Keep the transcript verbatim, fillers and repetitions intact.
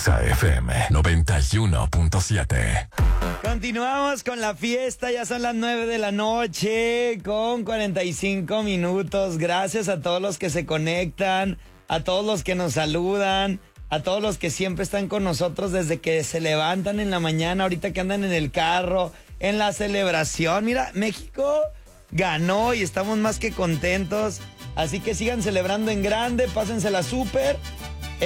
Exa F M noventa y uno punto siete. Continuamos con la fiesta, ya son las nueve de la noche con cuarenta y cinco minutos. Gracias a todos los que se conectan, a todos los que nos saludan, a todos los que siempre están con nosotros desde que se levantan en la mañana, ahorita que andan en el carro, en la celebración. Mira, México ganó y estamos más que contentos, así que sigan celebrando en grande, pásensela súper